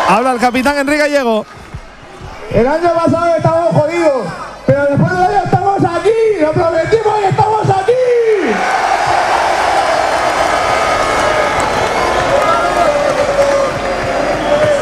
Habla el capitán Enrique Gallego. El año pasado estábamos